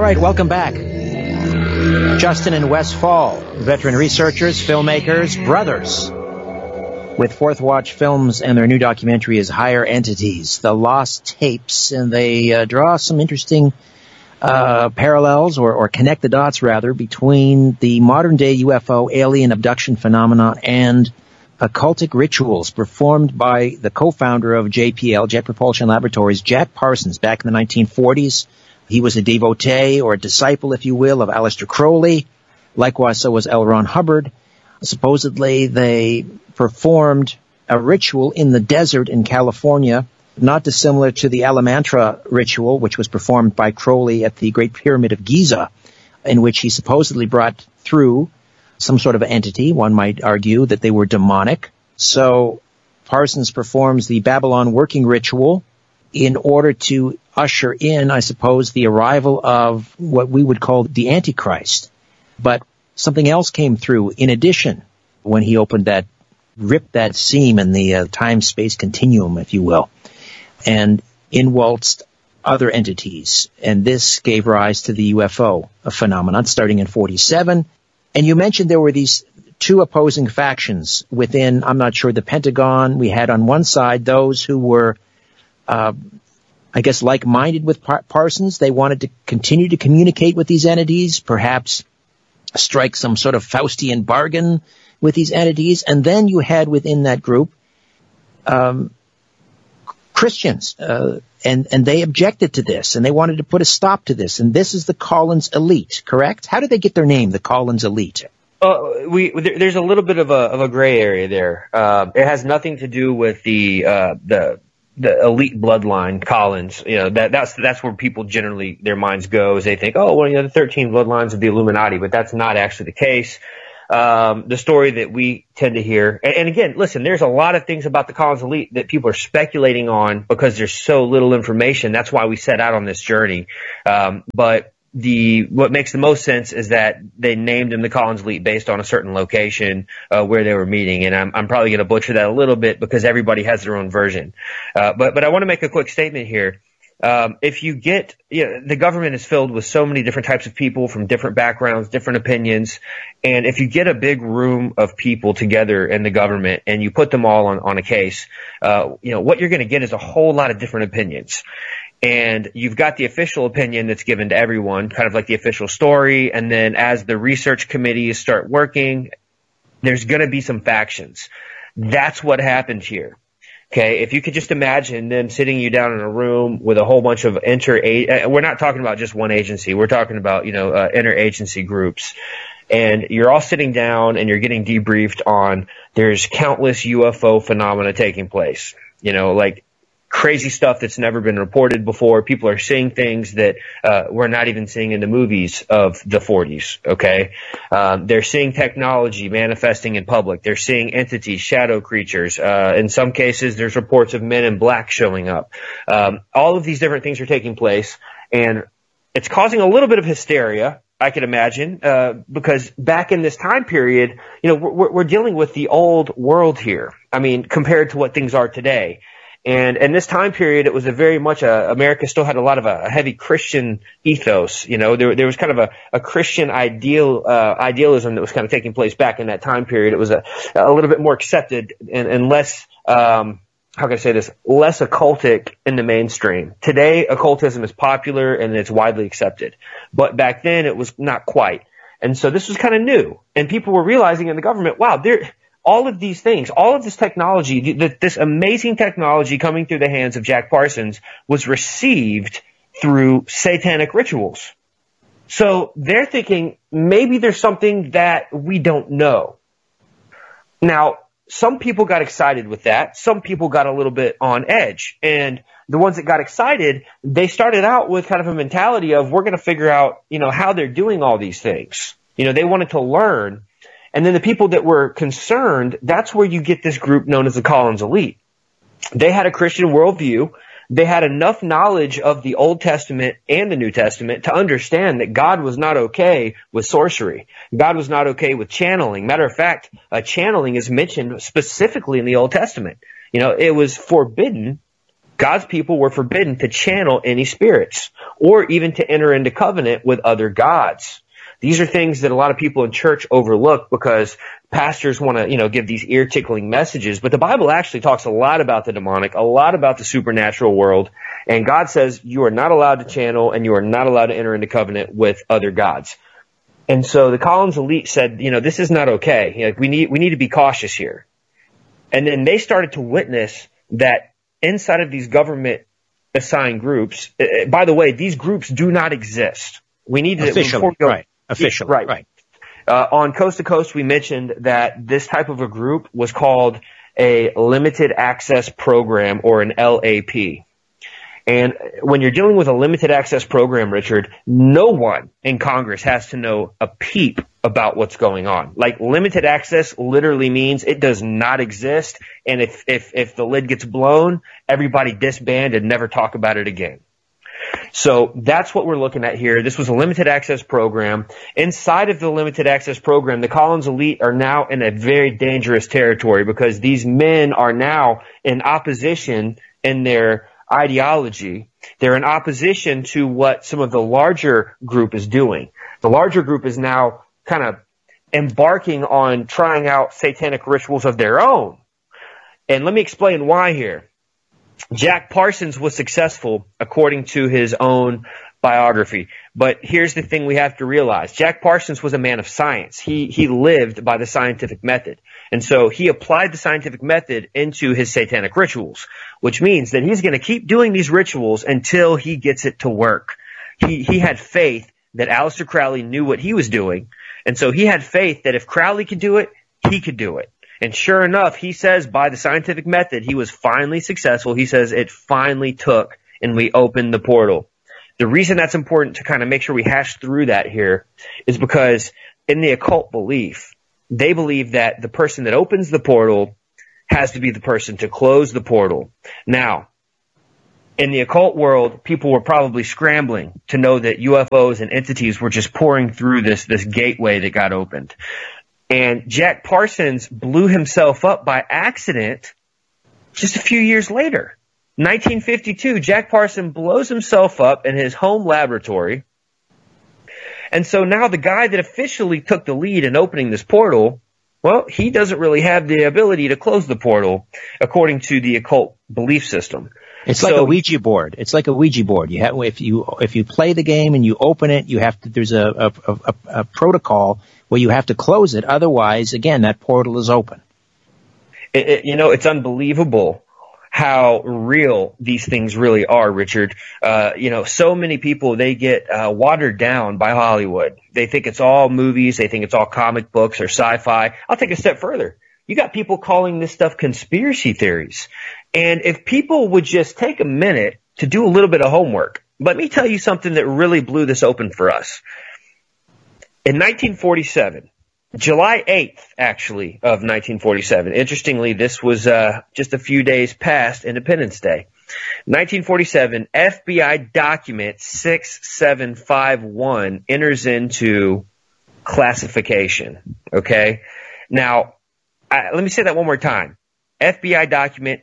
right, welcome back. Justin and Wes Fall, veteran researchers, filmmakers, brothers, with Fourth Watch Films, and their new documentary is Higher Entities, The Lost Tapes, and they draw some interesting parallels, or connect the dots, rather, between the modern-day UFO alien abduction phenomenon and occultic rituals performed by the co-founder of JPL, Jet Propulsion Laboratories, Jack Parsons, back in the 1940s. He was a devotee, or a disciple, if you will, of Aleister Crowley. Likewise, so was L. Ron Hubbard. Supposedly, they performed a ritual in the desert in California, not dissimilar to the Alamantra ritual, which was performed by Crowley at the Great Pyramid of Giza, in which he supposedly brought through some sort of entity. One might argue that they were demonic. So Parsons performs the Babylon working ritual in order to usher in, I suppose, the arrival of what we would call the Antichrist. But something else came through in addition when he ripped that seam in the time-space continuum, if you will, and in waltzed other entities. And this gave rise to the UFO phenomenon starting in 1947. And you mentioned there were these two opposing factions within, I'm not sure, the Pentagon. We had on one side those who were, I guess, like-minded with Parsons. They wanted to continue to communicate with these entities, perhaps strike some sort of Faustian bargain with these entities. And then you had within that group Christians, and they objected to this, and they wanted to put a stop to this. And this is the Collins Elite, correct? How did they get their name, the Collins Elite? There's a little bit of a gray area there. It has nothing to do with the elite bloodline, Collins. You know, that's where people generally, their minds go, is they think, oh, well, the 13 bloodlines of the Illuminati, but that's not actually the case. The story that we tend to hear, and again, listen, there's a lot of things about the Collins Elite that people are speculating on because there's so little information. That's why we set out on this journey. But what makes the most sense is that they named them the Collins Elite based on a certain location where they were meeting, and I'm probably going to butcher that a little bit because everybody has their own version. But I want to make a quick statement here. If you get, the government is filled with so many different types of people from different backgrounds, different opinions. And if you get a big room of people together in the government and you put them all on a case, what you're going to get is a whole lot of different opinions. And you've got the official opinion that's given to everyone, kind of like the official story. And then as the research committees start working, there's going to be some factions. That's what happened here. Okay, if you could just imagine them sitting you down in a room with a whole bunch of we're not talking about just one agency. We're talking about, interagency groups. And you're all sitting down and you're getting debriefed on there's countless UFO phenomena taking place. Like crazy stuff that's never been reported before. People are seeing things that we're not even seeing in the movies of the 40s, okay? They're seeing technology manifesting in public. They're seeing entities, shadow creatures. In some cases, there's reports of men in black showing up. All of these different things are taking place, and it's causing a little bit of hysteria, I could imagine, because back in this time period, we're dealing with the old world here. I mean, compared to what things are today. And in this time period, it was very much America still had a lot of a heavy Christian ethos. There was kind of a Christian idealism that was kind of taking place back in that time period. It was a little bit more accepted and less, how can I say this, less occultic in the mainstream. Today, occultism is popular and it's widely accepted. But back then, it was not quite. And so this was kind of new. And people were realizing in the government, wow, all of these things, all of this technology, this amazing technology coming through the hands of Jack Parsons was received through satanic rituals. So they're thinking maybe there's something that we don't know. Now, some people got excited with that. Some people got a little bit on edge. And the ones that got excited, they started out with kind of a mentality of, we're going to figure out, how they're doing all these things. They wanted to learn. And then the people that were concerned, that's where you get this group known as the Collins Elite. They had a Christian worldview. They had enough knowledge of the Old Testament and the New Testament to understand that God was not okay with sorcery. God was not okay with channeling. Matter of fact, channeling is mentioned specifically in the Old Testament. It was forbidden God's people were forbidden to channel any spirits or even to enter into covenant with other gods. These are things that a lot of people in church overlook because pastors want to, give these ear-tickling messages. But the Bible actually talks a lot about the demonic, a lot about the supernatural world. And God says you are not allowed to channel and you are not allowed to enter into covenant with other gods. And so the Collins elite said, this is not okay. We need to be cautious here. And then they started to witness that inside of these government assigned groups, by the way, these groups do not exist. We need to officially, right? Officially, right. On Coast to Coast, we mentioned that this type of a group was called a limited access program, or an LAP. And when you're dealing with a limited access program, Richard, no one in Congress has to know a peep about what's going on. Like, limited access literally means it does not exist. And if the lid gets blown, everybody disband and never talk about it again. So that's what we're looking at here. This was a limited access program. Inside of the limited access program, the Collins elite are now in a very dangerous territory because these men are now in opposition in their ideology. They're in opposition to what some of the larger group is doing. The larger group is now kind of embarking on trying out satanic rituals of their own. And let me explain why here. Jack Parsons was successful according to his own biography. But here's the thing we have to realize. Jack Parsons was a man of science. He lived by the scientific method. And so he applied the scientific method into his satanic rituals, which means that he's going to keep doing these rituals until he gets it to work. He had faith that Aleister Crowley knew what he was doing. And so he had faith that if Crowley could do it, he could do it. And sure enough, he says by the scientific method, he was finally successful. He says it finally took and we opened the portal. The reason that's important to kind of make sure we hash through that here is because in the occult belief, they believe that the person that opens the portal has to be the person to close the portal. Now, in the occult world, people were probably scrambling to know that UFOs and entities were just pouring through this gateway that got opened. And Jack Parsons blew himself up by accident just a few years later. 1952, Jack Parsons blows himself up in his home laboratory. And so now the guy that officially took the lead in opening this portal, well, he doesn't really have the ability to close the portal according to the occult belief system. It's like a Ouija board. It's like a Ouija board. You have, if you play the game and you open it, you have to, there's a protocol where you have to close it. Otherwise, again, that portal is open. It's unbelievable how real these things really are, Richard. So many people, they get watered down by Hollywood. They think it's all movies. They think it's all comic books or sci-fi. I'll take a step further. You got people calling this stuff conspiracy theories. And if people would just take a minute to do a little bit of homework, let me tell you something that really blew this open for us. In 1947, July 8th, actually, of 1947. Interestingly, this was just a few days past Independence Day. 1947, FBI document 6751 enters into classification. Okay? Now, let me say that one more time. FBI document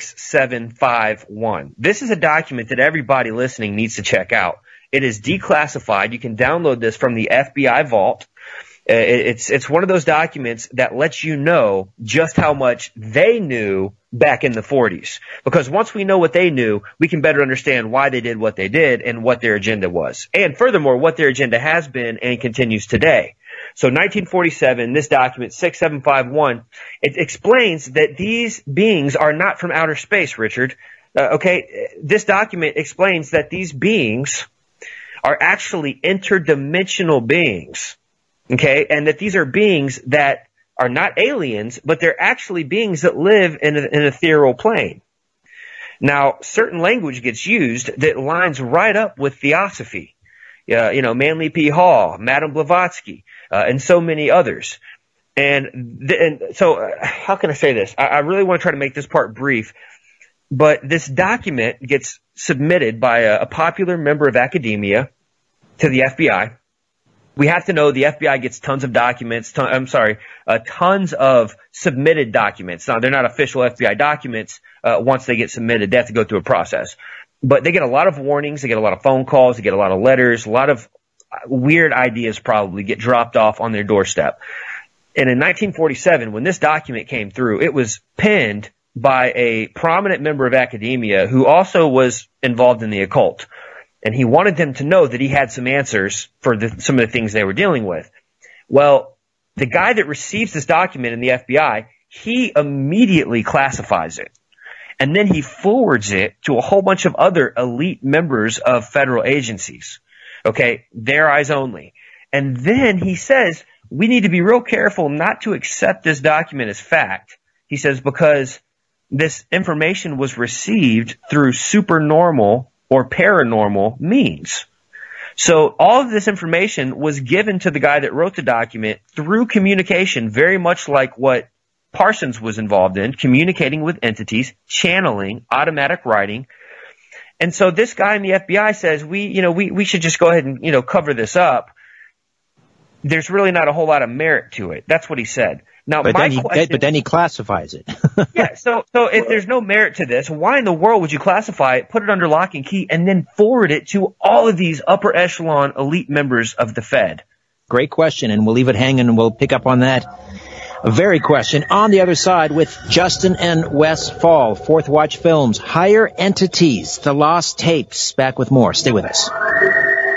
6751. This is a document that everybody listening needs to check out. It is declassified. You can download this from the FBI vault. It's one of those documents that lets you know just how much they knew back in the 40s. Because once we know what they knew, we can better understand why they did what they did and what their agenda was. And furthermore, what their agenda has been and continues today. So 1947, this document, 6751, it explains that these beings are not from outer space, Richard. This document explains that these beings are actually interdimensional beings. Okay, and that these are beings that are not aliens, but they're actually beings that live in an ethereal plane. Now, certain language gets used that lines right up with theosophy. Manly P. Hall, Madame Blavatsky, and so many others. And so, how can I say this? I really want to try to make this part brief, but this document gets submitted by a popular member of academia to the FBI. We have to know the FBI gets tons of documents. Tons of submitted documents. Now, they're not official FBI documents. Once they get submitted, they have to go through a process. But they get a lot of warnings. They get a lot of phone calls. They get a lot of letters. A lot of weird ideas probably get dropped off on their doorstep. And in 1947, when this document came through, it was penned by a prominent member of academia who also was involved in the occult. And he wanted them to know that he had some answers for some of the things they were dealing with. Well, the guy that receives this document in the FBI, he immediately classifies it. And then he forwards it to a whole bunch of other elite members of federal agencies. Okay, their eyes only. And then he says, we need to be real careful not to accept this document as fact. He says, because this information was received through supernormal or paranormal means. So all of this information was given to the guy that wrote the document through communication, very much like what Parsons was involved in, communicating with entities, channeling, automatic writing. And so this guy in the FBI says, we should just go ahead and, cover this up. There's really not a whole lot of merit to it. That's what he said. Now, but then he classifies it. Yeah. So if there's no merit to this, why in the world would you classify it, put it under lock and key, and then forward it to all of these upper echelon elite members of the Fed? Great question, and we'll leave it hanging, and we'll pick up on that very question on the other side with Justin and Wes Fall, Fourth Watch Films, Higher Entities, The Lost Tapes. Back with more. Stay with us.